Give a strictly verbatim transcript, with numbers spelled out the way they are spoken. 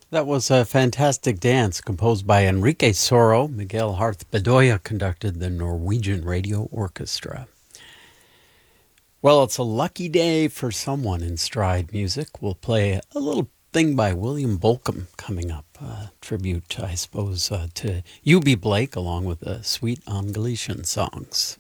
That was a fantastic dance composed by Enrique Soro. Miguel Harth Bedoya conducted the Norwegian Radio Orchestra. Well, it's a lucky day for someone in Stride Music. We'll play a little thing by William Bolcom coming up. A tribute, I suppose, uh, to U B. Blake along with the Sweet on Galician songs.